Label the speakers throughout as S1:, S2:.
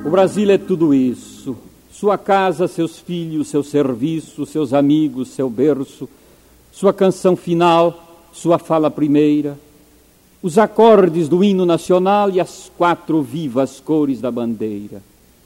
S1: O Brasil é tudo isso. Sua casa, seus filhos, seu serviço, seus amigos, seu berço, sua canção final, sua fala primeira, os acordes do hino nacional e as 4 vivas cores da bandeira.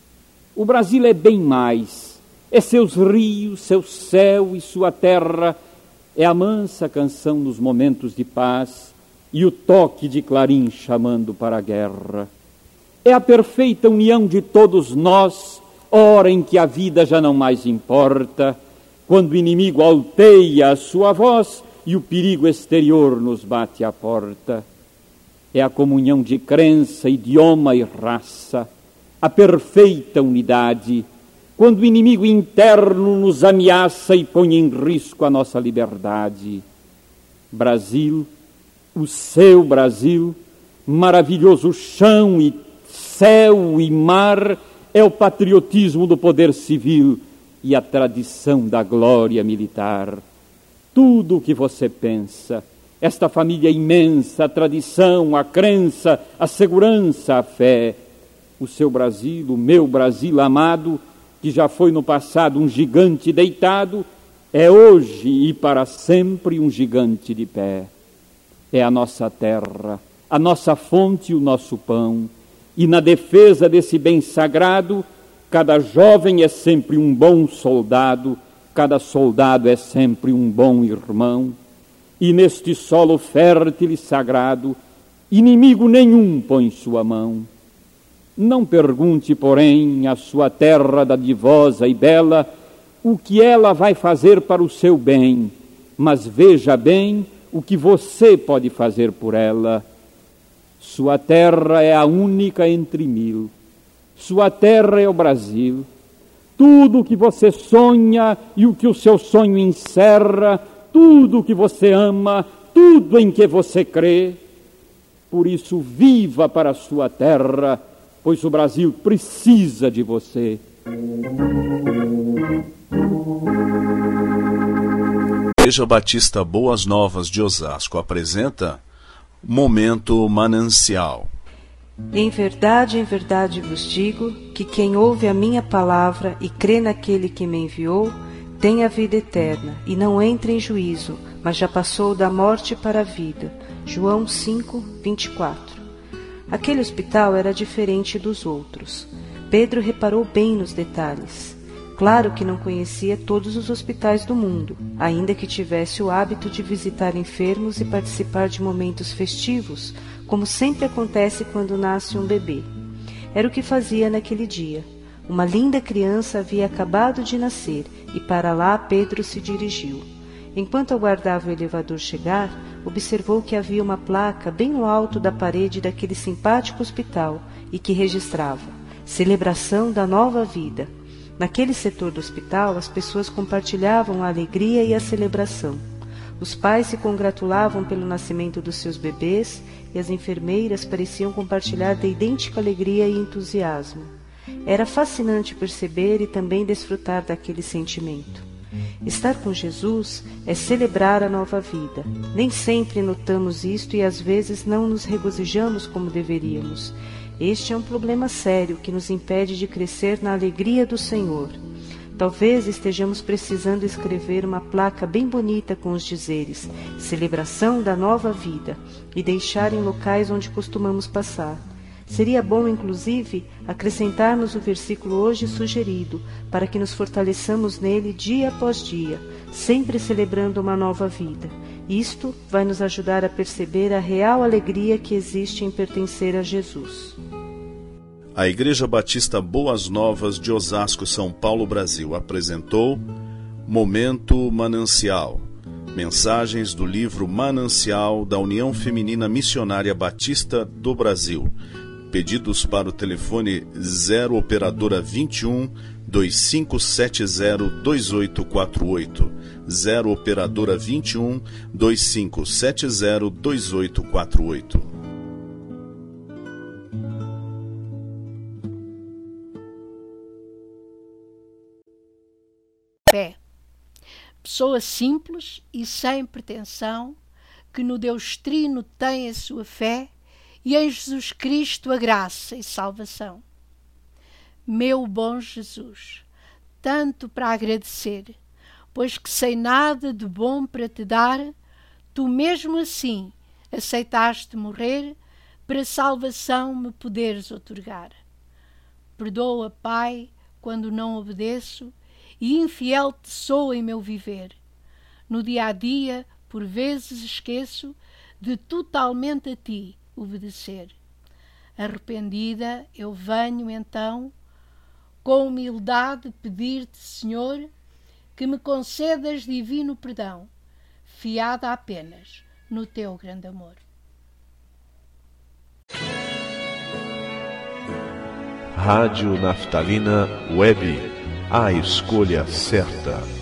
S1: O Brasil é bem mais, é seus rios, seu céu e sua terra, é a mansa canção nos momentos de paz e o toque de clarim chamando para a guerra. É a perfeita união de todos nós, hora em que a vida já não mais importa, quando o inimigo alteia a sua voz e o perigo exterior nos bate à porta. É a comunhão de crença, idioma e raça, a perfeita unidade, quando o inimigo interno nos ameaça e põe em risco a nossa liberdade. Brasil, o seu Brasil, maravilhoso chão e céu e mar, é o patriotismo do poder civil e a tradição da glória militar. Tudo o que você pensa, esta família imensa, a tradição, a crença, a segurança, a fé, o seu Brasil, o meu Brasil amado, que já foi no passado um gigante deitado, é hoje e para sempre um gigante de pé. É a nossa terra, a nossa fonte e o nosso pão. E na defesa desse bem sagrado, cada jovem é sempre um bom soldado, cada soldado é sempre um bom irmão. E neste solo fértil e sagrado, inimigo nenhum põe sua mão. Não pergunte, porém, à sua terra dadivosa e bela o que ela vai fazer para o seu bem, mas veja bem o que você pode fazer por ela. Sua terra é a única entre mil. Sua terra é o Brasil. Tudo o que você sonha e o que o seu sonho encerra, tudo o que você ama, tudo em que você crê. Por isso, viva para a sua terra, pois o Brasil precisa de você.
S2: Igreja Batista Boas Novas de Osasco apresenta Momento Manancial.
S3: Em verdade vos digo que quem ouve a minha palavra e crê naquele que me enviou, tem a vida eterna e não entra em juízo, mas já passou da morte para a vida. João 5, 24. Aquele hospital era diferente dos outros. Pedro reparou bem nos detalhes. Claro que não conhecia todos os hospitais do mundo, ainda que tivesse o hábito de visitar enfermos e participar de momentos festivos, como sempre acontece quando nasce um bebê. Era o que fazia naquele dia. Uma linda criança havia acabado de nascer e para lá Pedro se dirigiu. Enquanto aguardava o elevador chegar, observou que havia uma placa bem no alto da parede daquele simpático hospital e que registrava Celebração da Nova Vida. Naquele setor do hospital, as pessoas compartilhavam a alegria e a celebração. Os pais se congratulavam pelo nascimento dos seus bebês e as enfermeiras pareciam compartilhar da idêntica alegria e entusiasmo. Era fascinante perceber e também desfrutar daquele sentimento. Estar com Jesus é celebrar a nova vida. Nem sempre notamos isto e às vezes não nos regozijamos como deveríamos. Este é um problema sério que nos impede de crescer na alegria do Senhor. Talvez estejamos precisando escrever uma placa bem bonita com os dizeres Celebração da Nova Vida e deixar em locais onde costumamos passar. Seria bom, inclusive, acrescentarmos o versículo hoje sugerido, para que nos fortaleçamos nele dia após dia, sempre celebrando uma nova vida. Isto vai nos ajudar a perceber a real alegria que existe em pertencer a Jesus.
S2: A Igreja Batista Boas Novas de Osasco, São Paulo, Brasil, apresentou Momento Manancial. Mensagens do livro Manancial da União Feminina Missionária Batista do Brasil. Pedidos para o telefone 0 operadora 21 2570 2848. 0 operadora 21 2570 2848.
S4: Fé. Pessoa simples e sem pretensão, que no Deus Trino tem a sua fé e em Jesus Cristo a graça e salvação. meu bom Jesus, tanto para agradecer, pois que sem nada de bom para te dar, tu mesmo assim aceitaste morrer, para salvação me poderes outorgar. Perdoa, Pai, quando não obedeço, e infiel te sou em meu viver. No dia a dia, por vezes esqueço de totalmente a ti obedecer. Arrependida, eu venho então, com humildade pedir-te, Senhor, que me concedas divino perdão, fiada apenas no teu grande amor.
S5: Rádio Naftalina Web, a escolha certa.